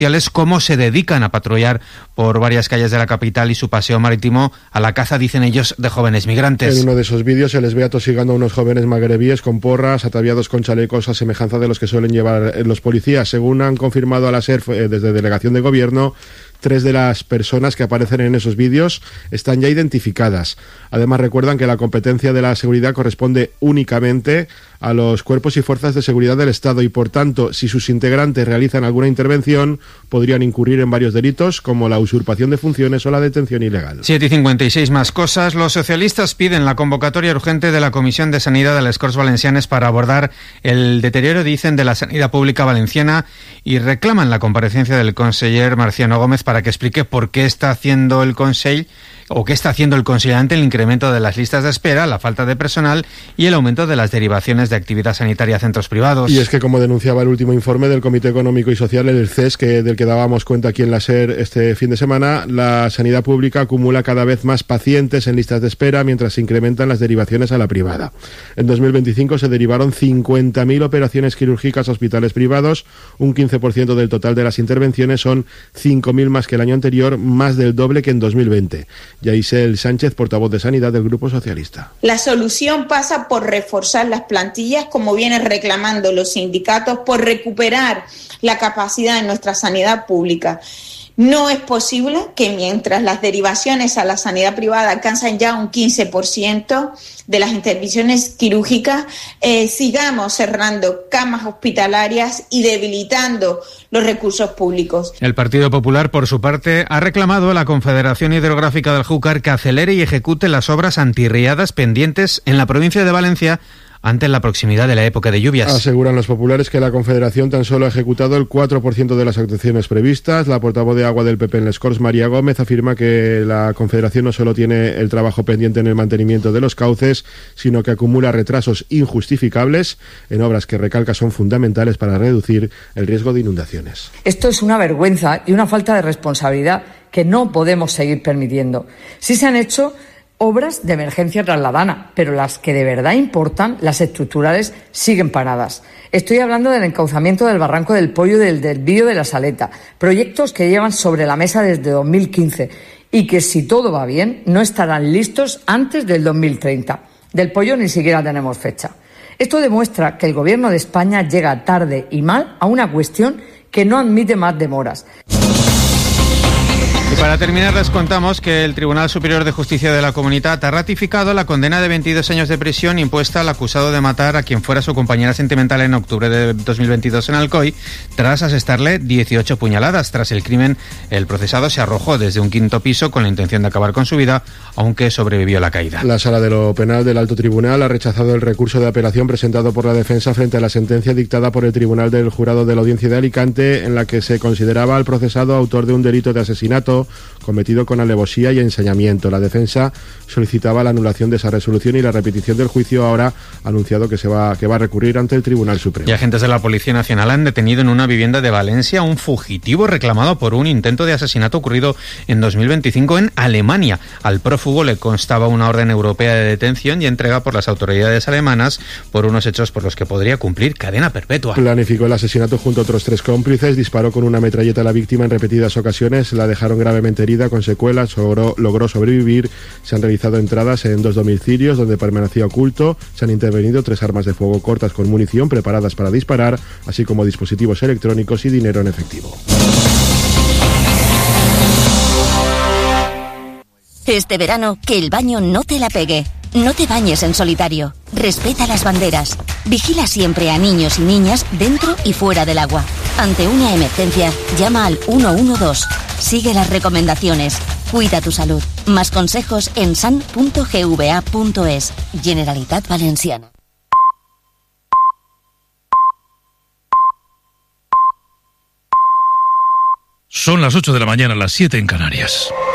cómo se dedican a patrullar por varias calles de la capital y su paseo marítimo a la caza, dicen ellos, de jóvenes migrantes. En uno de esos vídeos se les ve atosigando a unos jóvenes magrebíes con porras, ataviados con chalecos a semejanza de los que suelen llevar los policías. Según han confirmado a la SER desde Delegación de Gobierno, 3 de las personas que aparecen en esos vídeos están ya identificadas. Además, recuerdan que la competencia de la seguridad corresponde únicamente a los cuerpos y fuerzas de seguridad del Estado y, por tanto, si sus integrantes realizan alguna intervención, podrían incurrir en varios delitos, como la usurpación de funciones o la detención ilegal. 7:56, más cosas. Los socialistas piden la convocatoria urgente de la Comisión de Sanidad de les Corts Valencianes para abordar el deterioro, dicen, de la sanidad pública valenciana y reclaman la comparecencia del conseller Marciano Gómez para que explique por qué está haciendo el Consell o qué está haciendo el Consell ante el incremento de las listas de espera, la falta de personal y el aumento de las derivaciones de actividad sanitaria a centros privados. Y es que, como denunciaba el último informe del Comité Económico y Social, el CES, del que dábamos cuenta aquí en la SER este fin de semana, la sanidad pública acumula cada vez más pacientes en listas de espera mientras se incrementan las derivaciones a la privada. En 2025 se derivaron 50.000 operaciones quirúrgicas a hospitales privados, un 15% del total de las intervenciones, son 5.000 más que el año anterior, más del doble que en 2020. Yaisel Sánchez, portavoz de Sanidad del Grupo Socialista. La solución pasa por reforzar las plantillas, como vienen reclamando los sindicatos, por recuperar la capacidad de nuestra sanidad pública. No es posible que mientras las derivaciones a la sanidad privada alcanzan ya un 15% de las intervenciones quirúrgicas, sigamos cerrando camas hospitalarias y debilitando los recursos públicos. El Partido Popular, por su parte, ha reclamado a la Confederación Hidrográfica del Júcar que acelere y ejecute las obras antirriadas pendientes en la provincia de Valencia ante la proximidad de la época de lluvias. Aseguran los populares que la Confederación tan solo ha ejecutado el 4% de las actuaciones previstas. La portavoz de Agua del PP en les Corts, María Gómez, afirma que la Confederación no solo tiene el trabajo pendiente en el mantenimiento de los cauces, sino que acumula retrasos injustificables en obras que, recalca, son fundamentales para reducir el riesgo de inundaciones. Esto es una vergüenza y una falta de responsabilidad que no podemos seguir permitiendo. Sí se han hecho obras de emergencia trasladana, pero las que de verdad importan, las estructurales, siguen paradas. Estoy hablando del encauzamiento del Barranco del Pollo y del desvío de la Saleta, proyectos que llevan sobre la mesa desde 2015 y que, si todo va bien, no estarán listos antes del 2030. Del Pollo ni siquiera tenemos fecha. Esto demuestra que el Gobierno de España llega tarde y mal a una cuestión que no admite más demoras. Y para terminar, les contamos que el Tribunal Superior de Justicia de la Comunitat ha ratificado la condena de 22 años de prisión impuesta al acusado de matar a quien fuera su compañera sentimental en octubre de 2022 en Alcoy, tras asestarle 18 puñaladas. Tras el crimen, el procesado se arrojó desde un 5º piso con la intención de acabar con su vida, aunque sobrevivió a la caída. La Sala de lo Penal del Alto Tribunal ha rechazado el recurso de apelación presentado por la defensa frente a la sentencia dictada por el Tribunal del Jurado de la Audiencia de Alicante, en la que se consideraba al procesado autor de un delito de asesinato cometido con alevosía y ensañamiento. La defensa solicitaba la anulación de esa resolución y la repetición del juicio. Ahora ha anunciado que va a recurrir ante el Tribunal Supremo. Y agentes de la Policía Nacional han detenido en una vivienda de Valencia a un fugitivo reclamado por un intento de asesinato ocurrido en 2025 en Alemania. Al prófugo le constaba una orden europea de detención y entrega por las autoridades alemanas por unos hechos por los que podría cumplir cadena perpetua. Planificó el asesinato junto a otros 3 cómplices, disparó con una metralleta a la víctima en repetidas ocasiones, la dejaron gravemente herida con secuelas, logró sobrevivir. Se han realizado entradas en 2 domicilios donde permanecía oculto. Se han intervenido 3 armas de fuego cortas con munición preparadas para disparar, así como dispositivos electrónicos y dinero en efectivo. Este verano, que el baño no te la pegue. No te bañes en solitario. Respeta las banderas. Vigila siempre a niños y niñas dentro y fuera del agua. Ante una emergencia, llama al 112. Sigue las recomendaciones. Cuida tu salud. Más consejos en san.gva.es. Generalitat Valenciana. Son las 8 de la mañana, las 7 en Canarias.